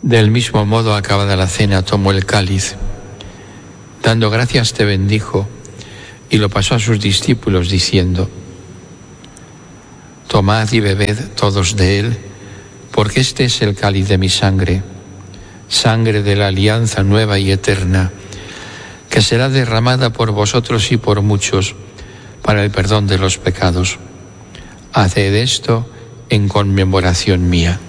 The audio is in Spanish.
Del mismo modo, acabada la cena, tomó el cáliz. Dando gracias, te bendijo y lo pasó a sus discípulos diciendo: tomad y bebed todos de él, porque este es el cáliz de mi sangre, sangre de la alianza nueva y eterna, que será derramada por vosotros y por muchos para el perdón de los pecados. Haced esto en conmemoración mía.